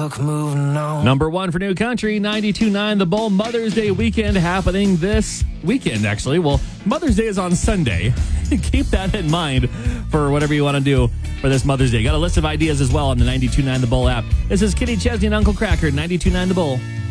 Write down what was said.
luck moving on. Number 1 for New Country, 92.9 The Bull. Mother's Day weekend happening this weekend, actually. Well, Mother's Day is on Sunday. Keep that in mind for whatever you want to do for this Mother's Day. Got a list of ideas as well on the 92.9 The Bull app. This is Kitty Chesney and Uncle Cracker, 92.9 The Bull.